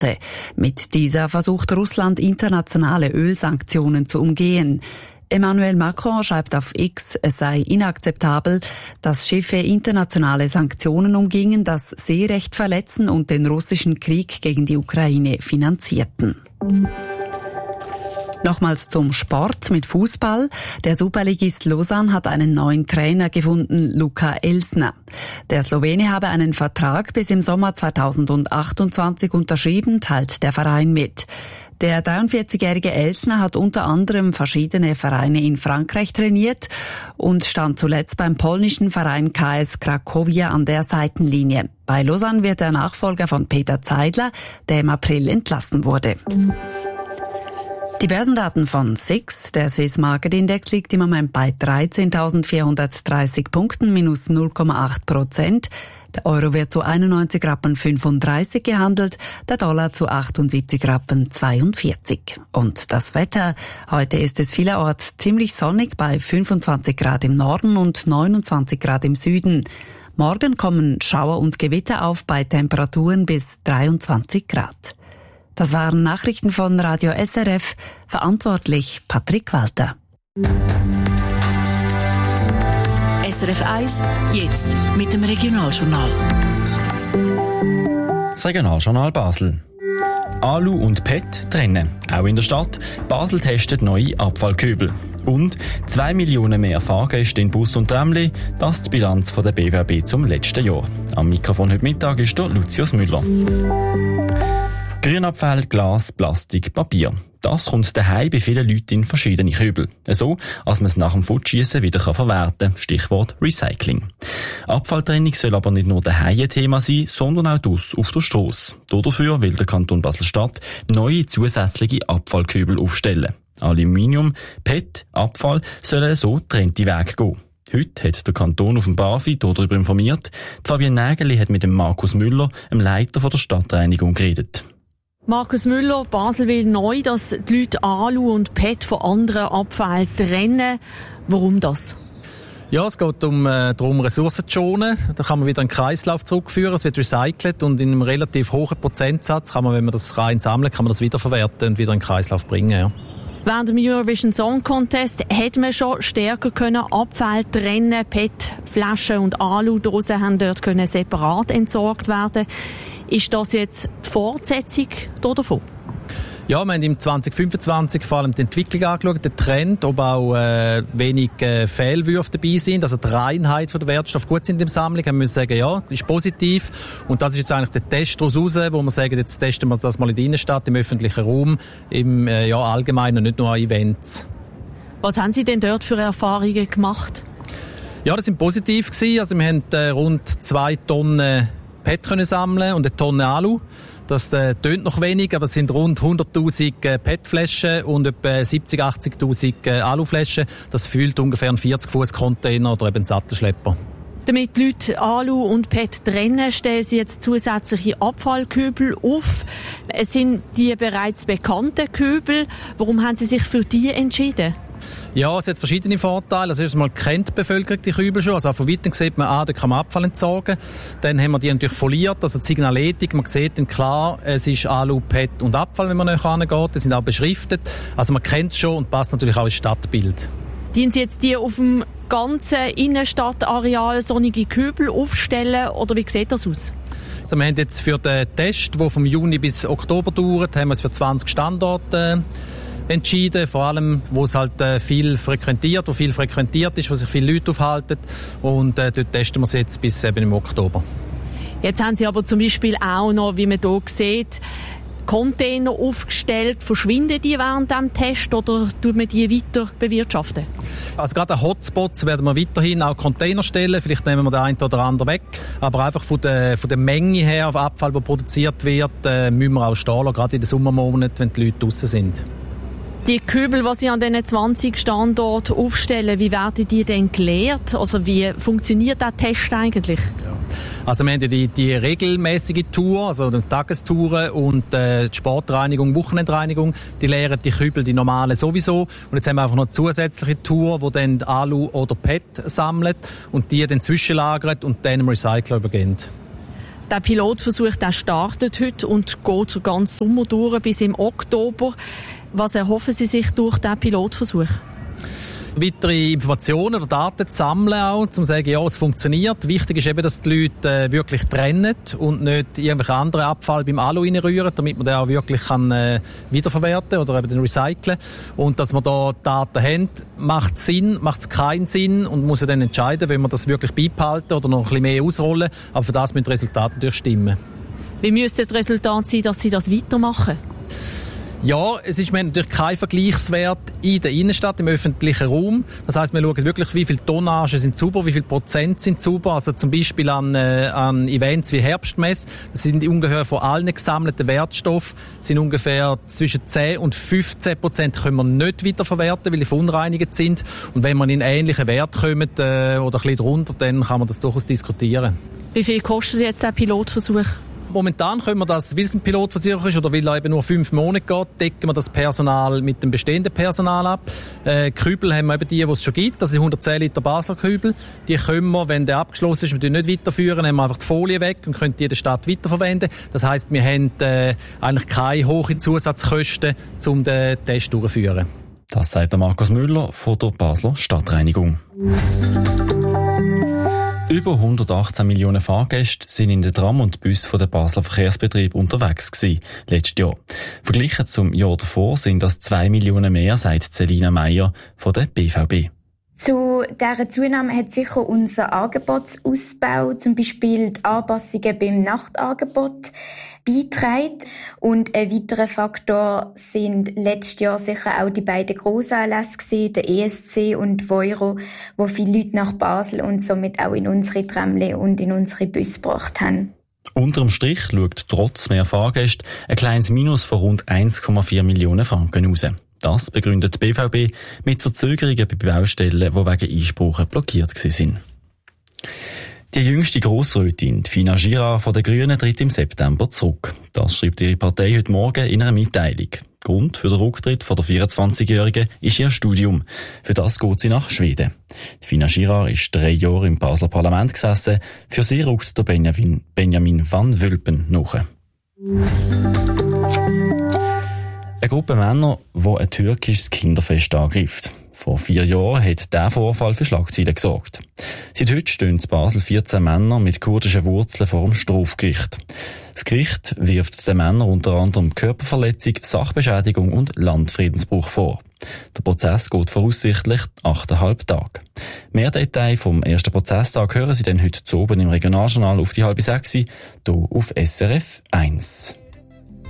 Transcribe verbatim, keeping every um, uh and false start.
Mit dieser versucht Russland internationale Ölsanktionen zu umgehen. Emmanuel Macron schreibt auf X, es sei inakzeptabel, dass Schiffe internationale Sanktionen umgingen, das Seerecht verletzen und den russischen Krieg gegen die Ukraine finanzierten. Nochmals zum Sport mit Fußball. Der Superligist Lausanne hat einen neuen Trainer gefunden, Luka Elsner. Der Slowene habe einen Vertrag bis im Sommer zweitausendachtundzwanzig unterschrieben, teilt der Verein mit. Der dreiundvierzigjährige Elsner hat unter anderem verschiedene Vereine in Frankreich trainiert und stand zuletzt beim polnischen Verein K S Cracovia an der Seitenlinie. Bei Lausanne wird er Nachfolger von Peter Zeidler, der im April entlassen wurde. Die Börsendaten von S I X, der Swiss Market Index, liegt im Moment bei dreizehntausendvierhundertdreißig Punkten, minus null Komma acht Prozent. Der Euro wird zu einundneunzig Rappen fünfunddreißig gehandelt, der Dollar zu achtundsiebzig Rappen zweiundvierzig. Und das Wetter? Heute ist es vielerorts ziemlich sonnig bei fünfundzwanzig Grad im Norden und neunundzwanzig Grad im Süden. Morgen kommen Schauer und Gewitter auf bei Temperaturen bis dreiundzwanzig Grad. Das waren Nachrichten von Radio S R F, verantwortlich Patrick Walter. S R F eins, jetzt mit dem Regionaljournal. Das Regionaljournal Basel. Alu und P E T trennen, auch in der Stadt. Basel testet neue Abfallkübel. Und zwei Millionen mehr Fahrgäste in Bus und Tramli, das ist die Bilanz von der B W A B zum letzten Jahr. Am Mikrofon heute Mittag ist der Lucius Müller. Grünabfall, Glas, Plastik, Papier. Das kommt daheim bei vielen Leuten in verschiedene Kübel. So, als man es nach dem Fortschiessen wieder verwerten kann. Stichwort Recycling. Abfalltrennung soll aber nicht nur daheim ein Thema sein, sondern auch draussen auf der Strasse. Dafür will der Kanton Basel-Stadt neue zusätzliche Abfallkübel aufstellen. Aluminium, P E T, Abfall sollen so getrennte Wege gehen. Heute hat der Kanton auf dem BAFI darüber informiert. Die Fabienne Nägeli hat mit dem Markus Müller, dem Leiter der Stadtreinigung, geredet. Markus Müller, Basel will neu, dass die Leute Alu und P E T von anderen Abfällen trennen. Warum das? Ja, es geht um, äh, darum, Ressourcen zu schonen. Da kann man wieder einen Kreislauf zurückführen. Es wird recycelt und in einem relativ hohen Prozentsatz kann man, wenn man das rein sammelt, kann man das wiederverwerten und wieder in den Kreislauf bringen. Ja. Während dem Eurovision Song Contest hätte man schon stärker können Abfälle trennen. P E T-Flaschen und Aludosen haben dort können separat entsorgt werden. Ist das jetzt die Fortsetzung davon? Ja, wir haben im zwanzig fünfundzwanzig vor allem die Entwicklung angeschaut, den Trend, ob auch äh, wenig äh, Fehlwürfe dabei sind, also die Reinheit von der Wertstoff gut sind in der Sammlung, haben wir sagen, ja, ist positiv. Und das ist jetzt eigentlich der Test daraus raus, wo wir sagen, jetzt testen wir das mal in der Innenstadt, im öffentlichen Raum, im äh, ja, allgemein und nicht nur an Events. Was haben Sie denn dort für Erfahrungen gemacht? Ja, das sind positiv gewesen. Also wir haben äh, rund zwei Tonnen P E T können sammeln und eine Tonne Alu. Das äh, tönt noch wenig, aber es sind rund hunderttausend äh, P E T-Flaschen und etwa siebzig-, achtzigtausend äh, Aluflaschen. Das füllt ungefähr einen vierzig Fuß Container oder eben einen Sattelschlepper. Damit die Leute Alu und P E T trennen, stellen sie jetzt zusätzliche Abfallkübel auf. Es sind die bereits bekannten Kübel. Warum haben Sie sich für die entschieden? Ja, es hat verschiedene Vorteile. Also erstmal kennt die Bevölkerung die Kübel schon. Also auch von weitem sieht man, ah, da kann man Abfall entsorgen. Dann haben wir die natürlich foliert, also die Signaletik. Man sieht dann klar, es ist Alu, P E T und Abfall, wenn man näher rangeht. Die sind auch beschriftet. Also man kennt es schon und passt natürlich auch ins Stadtbild. Dienen Sie jetzt die auf dem ganzen Innenstadtareal sonnige Kübel aufstellen oder wie sieht das aus? Also wir haben jetzt für den Test, der vom Juni bis Oktober dauert, haben wir es für zwanzig Standorte entschieden, vor allem, wo es halt äh, viel frequentiert, wo viel frequentiert ist, wo sich viele Leute aufhalten und äh, dort testen wir es jetzt bis eben im Oktober. Jetzt haben Sie aber zum Beispiel auch noch, wie man hier sieht, Container aufgestellt. Verschwinden die während dem Test oder tut man die weiter bewirtschaften? Also gerade an Hotspots werden wir weiterhin auch Container stellen. Vielleicht nehmen wir den einen oder anderen weg. Aber einfach von der, von der Menge her, auf Abfall, der produziert wird, äh, müssen wir auch stehen lassen, gerade in den Sommermonaten, wenn die Leute draussen sind. Die Kübel, die Sie an diesen zwanzig Standorten aufstellen, wie werden die denn geleert? Also wie funktioniert der Test eigentlich? Ja. Also wir haben ja die, die regelmäßige Tour, also die Tagestouren und äh, die Sportreinigung, Wochenendreinigung, die leeren die Kübel, die normalen sowieso. Und jetzt haben wir einfach noch eine zusätzliche Tour, die dann Alu oder P E T sammelt und die dann zwischenlagert und dann im Recycler übergeben. Der Pilotversuch der startet heute und geht den ganzen Sommer durch bis im Oktober. Was erhoffen Sie sich durch diesen Pilotversuch? Weitere Informationen oder Daten zu sammeln, auch, um zu sagen, ja, es funktioniert. Wichtig ist eben, dass die Leute äh, wirklich trennen und nicht irgendwelche anderen Abfall beim Alu reinrühren, damit man den auch wirklich kann, äh, wiederverwerten oder eben den recyceln. Und dass wir da Daten haben, macht es Sinn, macht es keinen Sinn und muss dann entscheiden, wenn wir das wirklich beibehalten oder noch ein bisschen mehr ausrollen. Aber für das müssen die Resultate natürlich stimmen. Wie müsste das Resultat sein, dass Sie das weitermachen? Ja, es ist natürlich kein Vergleichswert in der Innenstadt, im öffentlichen Raum. Das heisst, wir schauen wirklich, wie viele Tonnagen sind sauber, wie viel Prozent sind sauber. Also zum Beispiel an, äh, an Events wie Herbstmesse. Das sind ungefähr von allen gesammelten Wertstoffen sind ungefähr zwischen zehn und fünfzehn Prozent können wir nicht wiederverwerten, weil die verunreinigt sind. Und wenn man in ähnlichen Wert kommt äh, oder ein bisschen drunter, dann kann man das durchaus diskutieren. Wie viel kostet jetzt der Pilotversuch? Momentan können wir das, weil es ein Pilotversuch ist oder weil er eben nur fünf Monate geht, decken wir das Personal mit dem bestehenden Personal ab. Äh, Kübel haben wir eben die, die es schon gibt, das sind hundertzehn Liter Basler Kübel. Die können wir, wenn der abgeschlossen ist, wir nicht weiterführen, nehmen wir einfach die Folie weg und können die in der Stadt weiterverwenden. Das heisst, wir haben äh, eigentlich keine hohen Zusatzkosten, um den Test durchzuführen. Das sagt der Markus Müller von der Basler Stadtreinigung. Über hundertachtzehn Millionen Fahrgäste sind in den Tram und Bus von der Basler Verkehrsbetrieb unterwegs gewesen, letztes Jahr. Verglichen zum Jahr davor sind das zwei Millionen mehr, sagt Selina Meyer von der B V B. Zu dieser Zunahme hat sicher unser Angebotsausbau, zum Beispiel die Anpassungen beim Nachtangebot, beigetragen. Und ein weiterer Faktor sind letztes Jahr sicher auch die beiden Grossanlässe gewesen, der E S C und Voiro, wo viele Leute nach Basel und somit auch in unsere Tramle und in unsere Busse gebracht haben. Unterm Strich schaut trotz mehr Fahrgäste ein kleines Minus von rund eins Komma vier Millionen Franken raus. Das begründet die B V B mit Verzögerungen bei Baustellen, die wegen Einsprachen blockiert waren. Die jüngste Grossrätin, Fina Girard von den Grünen, tritt im September zurück. Das schreibt ihre Partei heute Morgen in einer Mitteilung. Grund für den Rücktritt von der vierundzwanzigjährigen ist ihr Studium. Für das geht sie nach Schweden. Die Fina Girard ist drei Jahre im Basler Parlament gesessen. Für sie rückt der Benjamin, Benjamin van Wülpen nach. Eine Gruppe Männer, die ein türkisches Kinderfest angreift. Vor vier Jahren hat dieser Vorfall für Schlagzeilen gesorgt. Seit heute stehen in Basel vierzehn Männer mit kurdischen Wurzeln vor dem Strafgericht. Das Gericht wirft den Männern unter anderem Körperverletzung, Sachbeschädigung und Landfriedensbruch vor. Der Prozess geht voraussichtlich achteinhalb Tage. Mehr Details vom ersten Prozesstag hören Sie dann heute zu oben im Regionaljournal auf die halbe sechs, hier auf S R F eins.